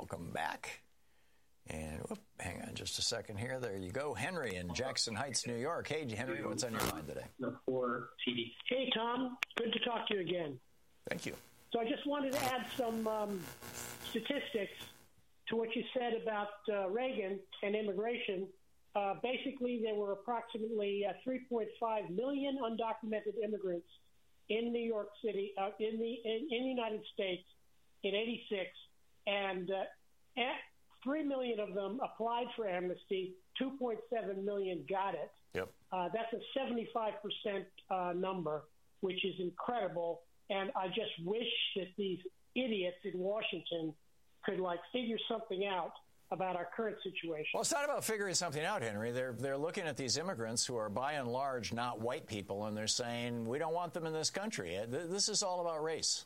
welcome back. And hang on just a second here. There you go. Henry in Jackson Heights, New York. Hey, Henry, what's on your mind today? Hey, Tom. Good to talk to you again. Thank you. So I just wanted to add some statistics to what you said about Reagan and immigration. Basically, there were approximately 3.5 million undocumented immigrants in New York City, in the United States in '86, and 3 million of them applied for amnesty. 2.7 million got it. Yep. That's a 75% number, which is incredible. And I just wish that these idiots in Washington could figure something out about our current situation. Well, it's not about figuring something out, Henry. They're looking at these immigrants who are by and large not white people, and they're saying we don't want them in this country. This is all about race.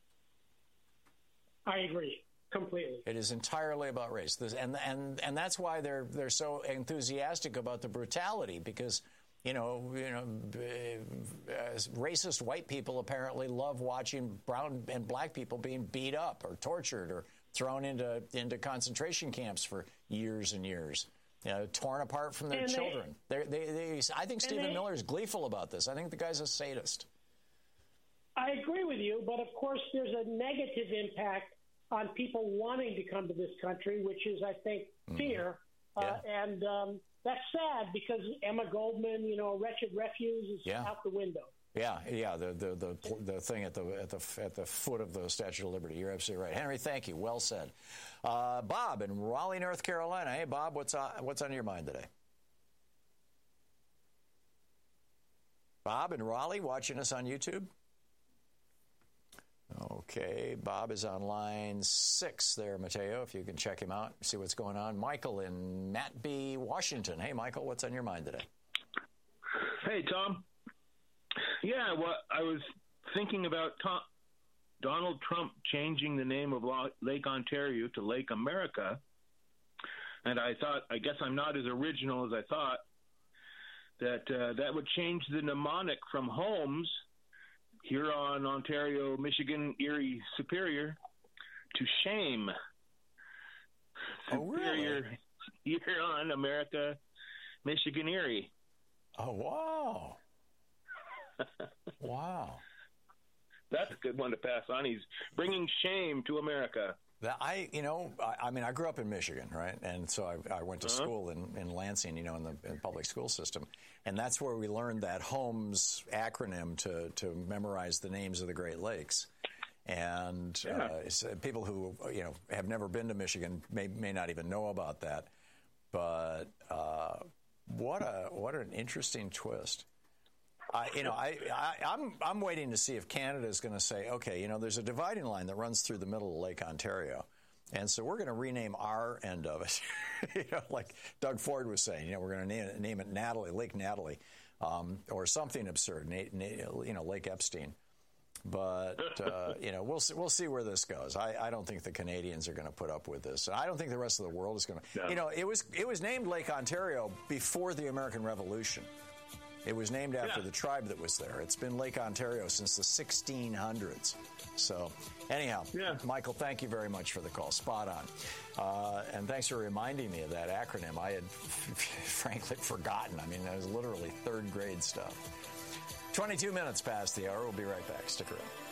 I agree. Completely. It is entirely about race, and that's why they're so enthusiastic about the brutality, because racist white people apparently love watching brown and black people being beat up or tortured or thrown into concentration camps for years and years, torn apart from their children. I think Stephen Miller is gleeful about this. I think the guy's a sadist. I agree with you, but of course there's a negative impact on people wanting to come to this country, which is, I think, fear. And that's sad because Emma Goldman, a wretched refuse, is out the window. Yeah. The thing at the foot of the Statue of Liberty. You're absolutely right, Henry. Thank you. Well said. Bob in Raleigh, North Carolina. Hey, Bob, what's on your mind today? Bob in Raleigh, watching us on YouTube. Okay, Bob is on line 6 there, Mateo, if you can check him out, see what's going on. Michael in Matby, Washington. Hey, Michael, what's on your mind today? Hey, Tom. Yeah, well, I was thinking about Donald Trump changing the name of Lake Ontario to Lake America, and I guess I'm not as original as I thought, that would change the mnemonic from Holmes, Huron, Ontario, Michigan, Erie, Superior, to shame. Oh, really? Superior, Huron, America, Michigan, Erie. Oh, wow. Wow. That's a good one to pass on. He's bringing shame to America. I grew up in Michigan, right? And so I went to school in Lansing, in the public school system. And that's where we learned that Holmes acronym to memorize the names of the Great Lakes. And people who, have never been to Michigan may not even know about that. But what an interesting twist. I'm waiting to see if Canada is going to say, okay, there's a dividing line that runs through the middle of Lake Ontario. And so we're going to rename our end of it, like Doug Ford was saying, we're going to name it Natalie, Lake Natalie, or something absurd, Lake Epstein. But, we'll see where this goes. I don't think the Canadians are going to put up with this. I don't think the rest of the world is going to. No. It was named Lake Ontario before the American Revolution. It was named after the tribe that was there. It's been Lake Ontario since the 1600s. So, anyhow, Michael, thank you very much for the call. Spot on. And thanks for reminding me of that acronym. I had, frankly, forgotten. That was literally third grade stuff. 22 minutes past the hour. We'll be right back. Stick around.